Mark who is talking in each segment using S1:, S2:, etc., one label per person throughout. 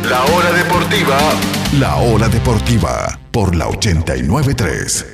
S1: La Hora Deportiva.
S2: La Hora Deportiva por la 89.3.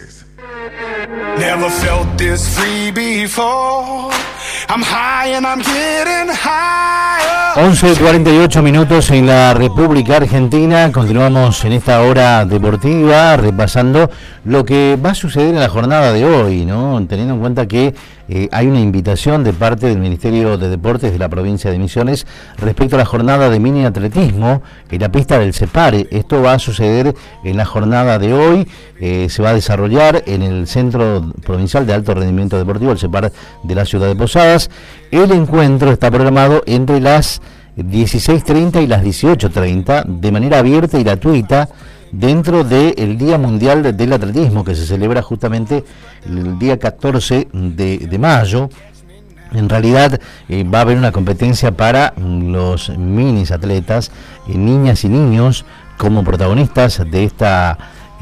S3: Never felt this free before. I'm high and I'm getting higher.
S4: 11:48 minutos en la República Argentina. Continuamos en esta hora deportiva repasando lo que va a suceder en la jornada de hoy, ¿no? Teniendo en cuenta que hay una invitación de parte del Ministerio de Deportes de la provincia de Misiones respecto a la jornada de mini atletismo en la pista del Separe. Esto va a suceder en la jornada de hoy. Se va a desarrollar en el Centro Provincial de Alto Rendimiento Deportivo, el CEPAR de la ciudad de Posadas. El encuentro está programado entre las 16:30 y las 18:30 de manera abierta y gratuita dentro del Día Mundial del Atletismo, que se celebra justamente el día 14 de mayo. En realidad va a haber una competencia para los minis atletas, niñas y niños, como protagonistas de esta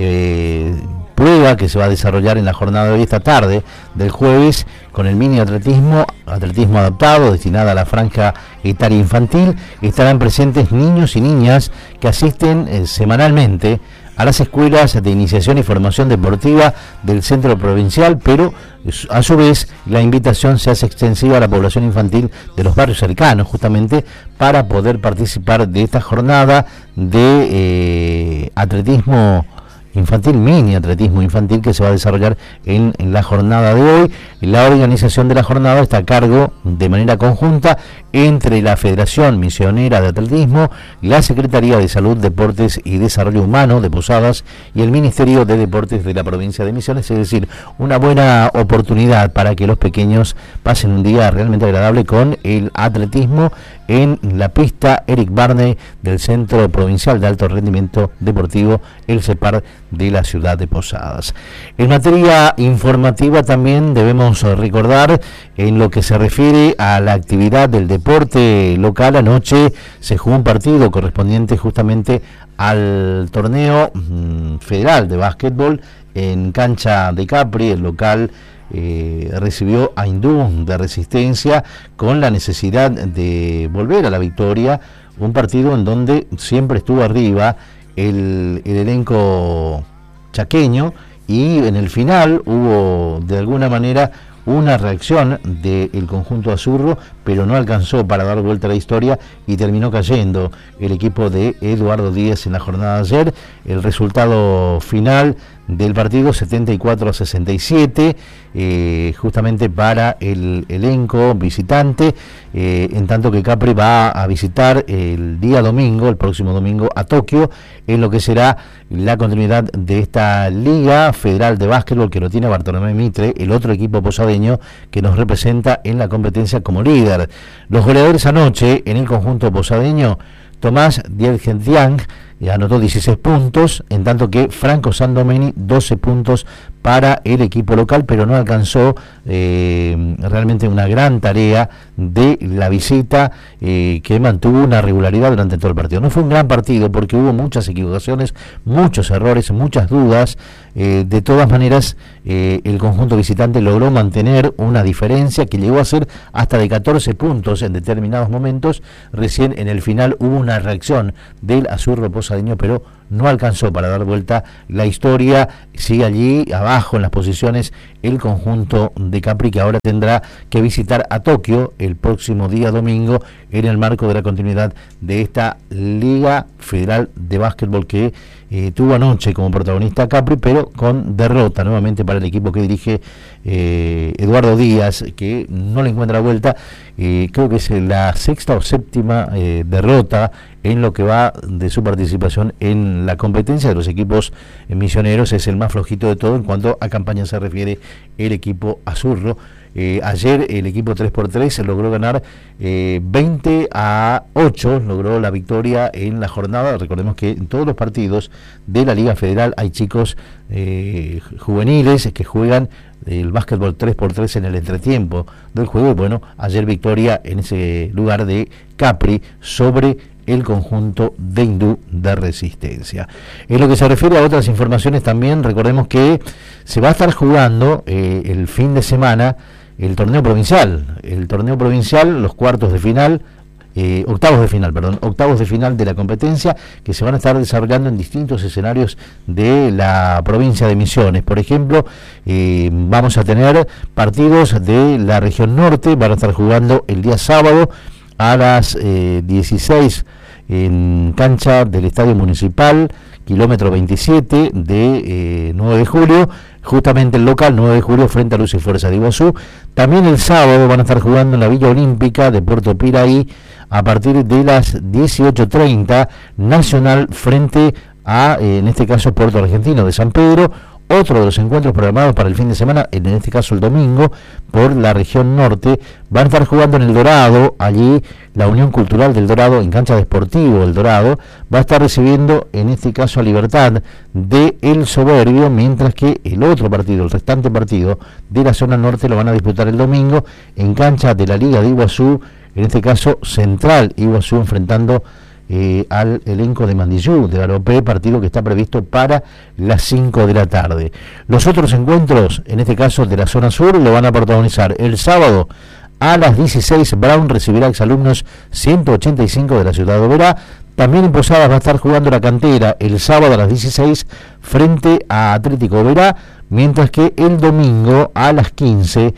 S4: prueba que se va a desarrollar en la jornada de hoy, esta tarde del jueves, con el mini atletismo adaptado, destinada a la franja etaria infantil. Estarán presentes niños y niñas que asisten semanalmente a las escuelas de iniciación y formación deportiva del centro provincial, pero a su vez la invitación se hace extensiva a la población infantil de los barrios cercanos, justamente para poder participar de esta jornada de atletismo infantil, mini atletismo infantil, que se va a desarrollar en la jornada de hoy. La organización de la jornada está a cargo de manera conjunta entre la Federación Misionera de Atletismo, la Secretaría de Salud, Deportes y Desarrollo Humano de Posadas y el Ministerio de Deportes de la provincia de Misiones. Es decir, una buena oportunidad para que los pequeños pasen un día realmente agradable con el atletismo en la pista Eric Barney del Centro Provincial de Alto Rendimiento Deportivo, el CEPAR de la ciudad de Posadas. En materia informativa también debemos recordar, en lo que se refiere a la actividad del deporte local, anoche se jugó un partido correspondiente justamente al torneo federal de básquetbol en cancha de Capri. El local recibió a Hindú de Resistencia con la necesidad de volver a la victoria, un partido en donde siempre estuvo arriba el elenco chaqueño, y en el final hubo de alguna manera una reacción del conjunto azurro, pero no alcanzó para dar vuelta a la historia y terminó cayendo el equipo de Eduardo Díaz en la jornada de ayer. El resultado final del partido 74-67, justamente para el elenco visitante, en tanto que Capri va a visitar el próximo domingo, a Tokio, en lo que será la continuidad de esta Liga Federal de Básquetbol, que lo tiene Bartolomé Mitre, el otro equipo posadeño que nos representa en la competencia como líder. Los goleadores anoche en el conjunto posadeño: Tomás Dielgentiang anotó 16 puntos, en tanto que Franco Sandomeni 12 puntos para el equipo local, pero no alcanzó realmente una gran tarea de la visita, que mantuvo una regularidad durante todo el partido. No fue un gran partido porque hubo muchas equivocaciones, muchos errores, muchas dudas. De todas maneras, el conjunto visitante logró mantener una diferencia que llegó a ser hasta de 14 puntos en determinados momentos. Recién en el final hubo una reacción del azurro posadeño, pero no alcanzó para dar vuelta la historia. Sigue allí abajo en las posiciones el conjunto de Capri, que ahora tendrá que visitar a Tokio el próximo día domingo en el marco de la continuidad de esta Liga Federal de Básquetbol que tuvo anoche como protagonista Capri, pero con derrota nuevamente para el equipo que dirige Eduardo Díaz, que no le encuentra vuelta. Creo que es la sexta o séptima derrota en lo que va de su participación en la competencia de los equipos misioneros. Es el más flojito de todo en cuanto a campaña se refiere el equipo azurro. Ayer el equipo 3x3 logró ganar 20-8, logró la victoria en la jornada. Recordemos que en todos los partidos de la Liga Federal hay chicos juveniles que juegan el básquetbol 3x3 en el entretiempo del juego. Y bueno, ayer victoria en ese lugar de Capri sobre el conjunto de Hindú de Resistencia. En lo que se refiere a otras informaciones también, recordemos que se va a estar jugando el fin de semana el torneo provincial, los cuartos de final octavos de final de la competencia, que se van a estar desarrollando en distintos escenarios de la provincia de Misiones. Por ejemplo, vamos a tener partidos de la región norte, van a estar jugando el día sábado a las 16 en cancha del Estadio Municipal, kilómetro 27 de 9 de julio, justamente el local 9 de julio frente a Luz y Fuerza de Iguazú. También el sábado van a estar jugando en la Villa Olímpica de Puerto Piraí a partir de las 18:30, Nacional frente a, en este caso, Puerto Argentino de San Pedro. Otro de los encuentros programados para el fin de semana, en este caso el domingo, por la región norte, van a estar jugando en El Dorado. Allí la Unión Cultural del Dorado, en cancha de Sportivo El Dorado, va a estar recibiendo, en este caso, a Libertad de El Soberbio, mientras que el otro partido, el restante partido de la zona norte, lo van a disputar el domingo en cancha de la Liga de Iguazú, en este caso Central Iguazú enfrentando al elenco de Mandillú, de Garopé, partido que está previsto para las 5 de la tarde. Los otros encuentros, en este caso de la zona sur, lo van a protagonizar el sábado a las 16, Brown recibirá exalumnos 185 de la ciudad de Oberá. También en Posadas va a estar jugando la Cantera el sábado a las 16 frente a Atlético Oberá, mientras que el domingo a las 15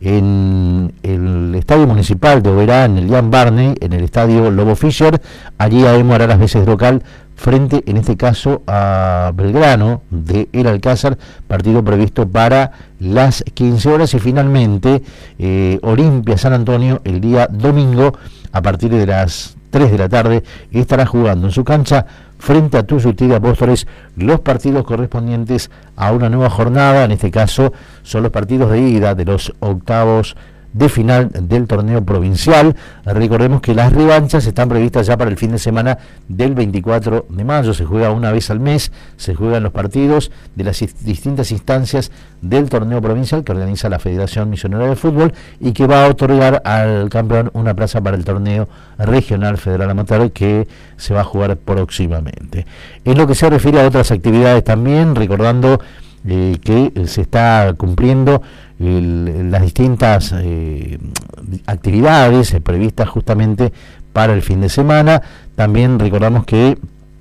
S4: en el Estadio Municipal de Oberá, en el Jan Barney, en el Estadio Lobo Fischer, allí AEMO hará las veces de local frente, en este caso, a Belgrano de El Alcázar, partido previsto para las 15 horas, y finalmente Olimpia San Antonio el día domingo a partir de las 3 de la tarde estará jugando en su cancha frente a Tuyutí de Apóstoles los partidos correspondientes a una nueva jornada. En este caso son los partidos de ida de los octavos de final del torneo provincial. Recordemos que las revanchas están previstas ya para el fin de semana del 24 de mayo. Se juega una vez al mes, se juegan los partidos de las distintas instancias del torneo provincial que organiza la Federación Misionera de Fútbol y que va a otorgar al campeón una plaza para el torneo regional federal amateur que se va a jugar próximamente. En lo que se refiere a otras actividades también, recordando que se está cumpliendo las distintas actividades previstas justamente para el fin de semana. También recordamos que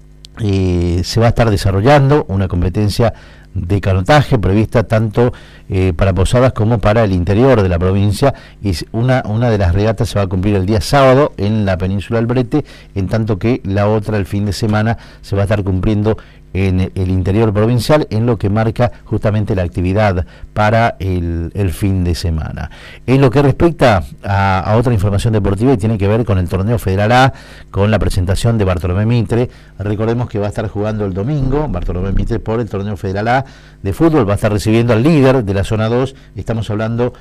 S4: se va a estar desarrollando una competencia de canotaje prevista tanto para Posadas como para el interior de la provincia, y una de las regatas se va a cumplir el día sábado en la península del Brete, en tanto que la otra el fin de semana se va a estar cumpliendo en el interior provincial, en lo que marca justamente la actividad para el fin de semana. En lo que respecta a otra información deportiva y tiene que ver con el torneo Federal A, con la presentación de Bartolomé Mitre, recordemos que va a estar jugando el domingo Bartolomé Mitre por el torneo Federal A de fútbol, va a estar recibiendo al líder de la zona 2, estamos hablando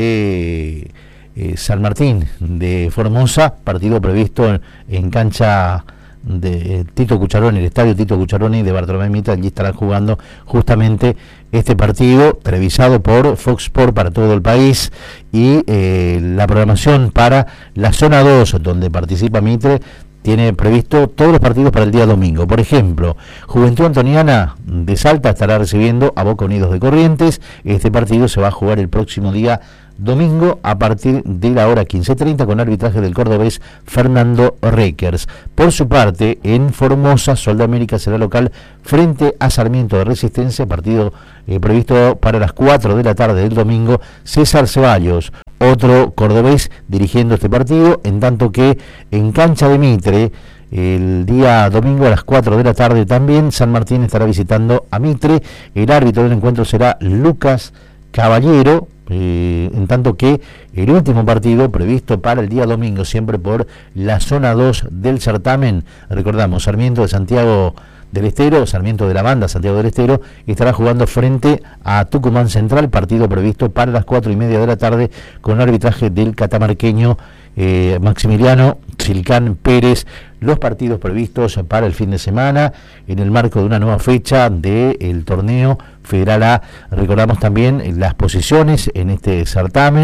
S4: de San Martín de Formosa, partido previsto en cancha de Tito Cucharoni, el estadio Tito Cucharoni de Bartolomé Mitre. Allí estarán jugando justamente este partido televisado por Fox Sport para todo el país, y la programación para la zona 2 donde participa Mitre tiene previsto todos los partidos para el día domingo. Por ejemplo, Juventud Antoniana de Salta estará recibiendo a Boca Unidos de Corrientes. Este partido se va a jugar el próximo día domingo a partir de la hora 15:30 con arbitraje del cordobés Fernando Reckers. Por su parte, en Formosa, Sol de América será local frente a Sarmiento de Resistencia, partido previsto para las 4 de la tarde del domingo. César Ceballos, otro cordobés, dirigiendo este partido, en tanto que en cancha de Mitre, el día domingo a las 4 de la tarde también, San Martín estará visitando a Mitre. El árbitro del encuentro será Lucas Caballero, en tanto que el último partido previsto para el día domingo, siempre por la zona 2 del certamen, recordamos, Sarmiento de Santiago del Estero, Sarmiento de la Banda Santiago del Estero, estará jugando frente a Tucumán Central, partido previsto para las 4:30 de la tarde con arbitraje del catamarqueño Maximiliano Silcán Pérez. Los partidos previstos para el fin de semana en el marco de una nueva fecha del torneo Federal A. Recordamos también las posiciones en este certamen.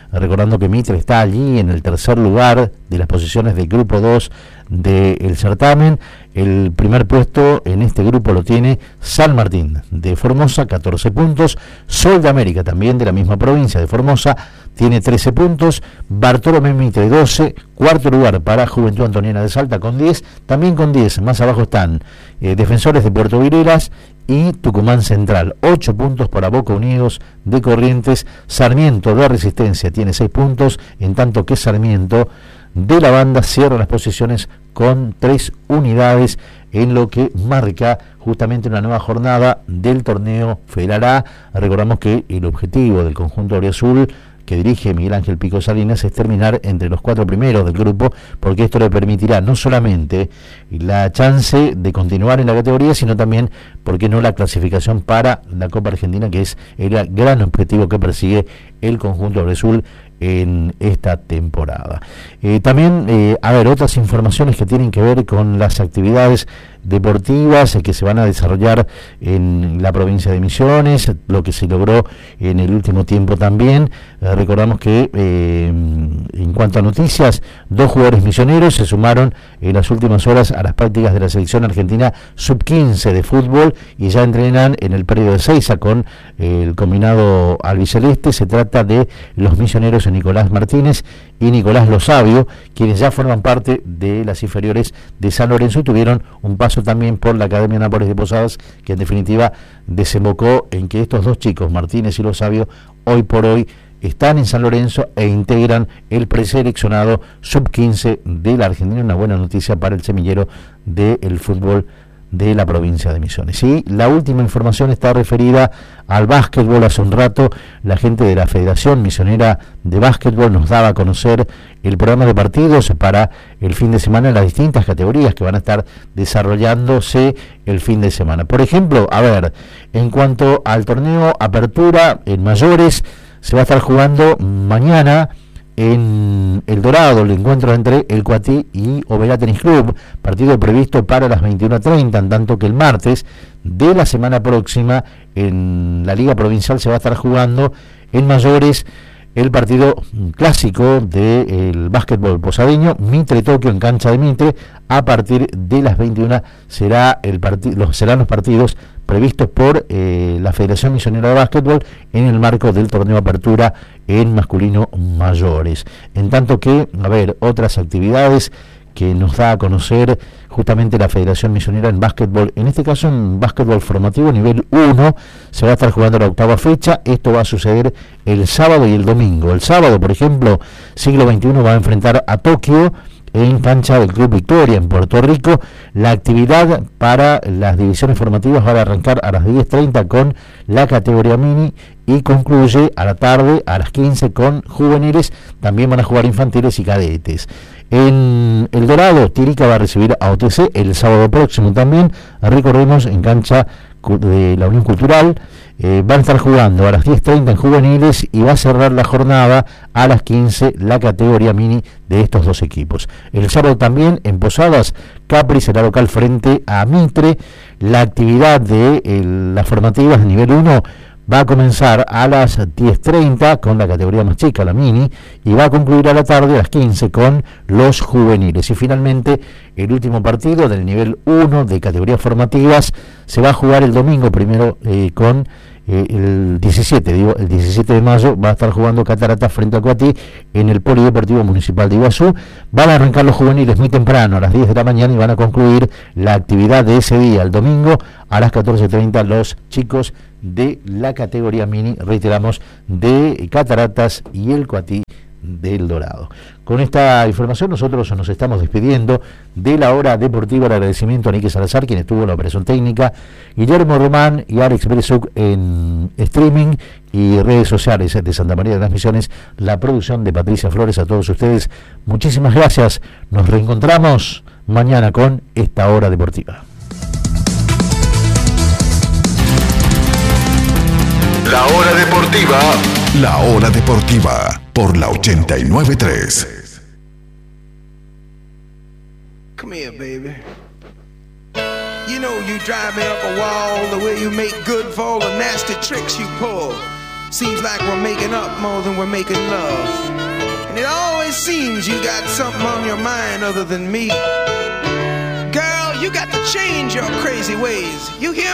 S4: recordando que Mitre está allí en el tercer lugar de las posiciones del grupo 2 del certamen. El primer puesto en este grupo lo tiene San Martín de Formosa, 14 puntos. Sol de América, también de la misma provincia de Formosa, tiene 13 puntos. Bartolomé Mitre, 12. Cuarto lugar para Juventud Antoniana de Salta con 10. También con 10, más abajo están Defensores de Puerto Vireras y Tucumán Central. 8 puntos para Boca Unidos de Corrientes. Sarmiento de Resistencia tiene 6 puntos, en tanto que Sarmiento de la Banda cierra las posiciones con 3 unidades en lo que marca justamente una nueva jornada del torneo Federal A. Recordamos que el objetivo del conjunto auriazul que dirige Miguel Ángel Pico Salinas es terminar entre los 4 primeros del grupo, porque esto le permitirá no solamente la chance de continuar en la categoría, sino también, ¿por qué no?, la clasificación para la Copa Argentina, que es el gran objetivo que persigue el conjunto auriazul en esta temporada. También, otras informaciones que tienen que ver con las actividades deportivas que se van a desarrollar en la provincia de Misiones, lo que se logró en el último tiempo también. Recordamos que en cuanto a noticias, 2 jugadores misioneros se sumaron en las últimas horas a las prácticas de la selección argentina sub-15 de fútbol y ya entrenan en el predio de Seiza con el combinado albiceleste. Se trata de los misioneros Nicolás Martínez y Nicolás Losavio, quienes ya forman parte de las inferiores de San Lorenzo y tuvieron un paso también por la Academia Nápoles de Posadas, que en definitiva desembocó en que estos 2 chicos, Martínez y Losavio, hoy por hoy están en San Lorenzo e integran el preseleccionado sub-15 de la Argentina. Una buena noticia para el semillero del fútbol de la provincia de Misiones. Y la última información está referida al básquetbol. Hace un rato la gente de la Federación Misionera de Básquetbol nos daba a conocer el programa de partidos para el fin de semana en las distintas categorías que van a estar desarrollándose el fin de semana. Por ejemplo, en cuanto al torneo Apertura en mayores, se va a estar jugando mañana en El Dorado el encuentro entre el Cuatí y Oberá Tenis Club, partido previsto para las 21:30, en tanto que el martes de la semana próxima en la Liga Provincial se va a estar jugando en mayores el partido clásico del básquetbol posadeño, Mitre Tokio en cancha de Mitre. A partir de las 21 serán los partidos previstos por la Federación Misionera de Básquetbol en el marco del torneo Apertura en masculino mayores. En tanto que, otras actividades que nos da a conocer justamente la Federación Misionera en básquetbol, en este caso en básquetbol formativo nivel 1, se va a estar jugando la 8ª fecha. Esto va a suceder el sábado y el domingo. El sábado, por ejemplo, Siglo XXI va a enfrentar a Tokio en cancha del Club Victoria en Puerto Rico. La actividad para las divisiones formativas va a arrancar a las 10:30 con la categoría mini y concluye a la tarde a las 15 con juveniles. También van a jugar infantiles y cadetes. En El Dorado, Tirica va a recibir a OTC el sábado próximo también. Recordemos, en cancha de la Unión Cultural. Van a estar jugando a las 10:30 en juveniles y va a cerrar la jornada a las 15 la categoría mini de estos 2 equipos. El sábado también en Posadas, Capri será local frente a Mitre. La actividad de las formativas de nivel 1 va a comenzar a las 10:30 con la categoría más chica, la mini, y va a concluir a la tarde a las 15 con los juveniles. Y finalmente, el último partido del nivel 1 de categorías formativas se va a jugar el domingo primero con el 17 de mayo, va a estar jugando Cataratas frente a Coatí en el Polideportivo Municipal de Iguazú. Van a arrancar los juveniles muy temprano, a las 10 de la mañana, y van a concluir la actividad de ese día, el domingo, a las 14:30, los chicos de la categoría mini, reiteramos, de Cataratas y el Coatí del Dorado. Con esta información nosotros nos estamos despidiendo de la hora deportiva. El agradecimiento a Nique Salazar, quien estuvo en la operación técnica, Guillermo Román y Alex Beresuk en streaming y redes sociales de Santa María de las Misiones, la producción de Patricia Flores. A todos ustedes, muchísimas gracias. Nos reencontramos mañana con esta hora deportiva.
S2: La hora deportiva. La hora deportiva por la 89.3.
S1: Come here, baby. You know you drive me up a wall the way you make good for all the nasty tricks you pull. Seems like we're making up more than we're making love. And it always seems you got something on your mind other than me. Girl, you got to change your crazy ways. You hear